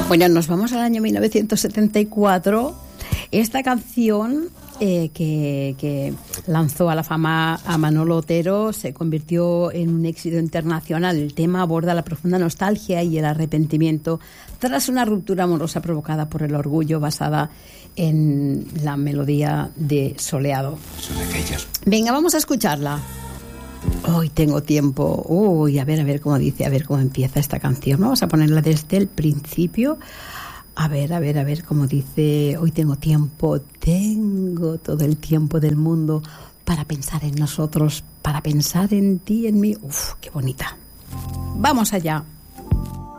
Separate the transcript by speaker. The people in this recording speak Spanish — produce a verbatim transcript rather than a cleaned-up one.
Speaker 1: Bueno, nos vamos al año mil novecientos setenta y cuatro. Esta canción eh, que, que lanzó a la fama a Manolo Otero se convirtió en un éxito internacional. El tema aborda la profunda nostalgia y el arrepentimiento tras una ruptura amorosa provocada por el orgullo, basada en la melodía de Soleado.
Speaker 2: Son aquellas.
Speaker 1: Venga, vamos a escucharla. Hoy tengo tiempo. Uy, a ver, a ver cómo dice, a ver cómo empieza esta canción. Vamos a ponerla desde el principio. A ver, a ver, a ver cómo dice. Hoy tengo tiempo, tengo todo el tiempo del mundo para pensar en nosotros, para pensar en ti, en mí. Uf, qué bonita. Vamos allá.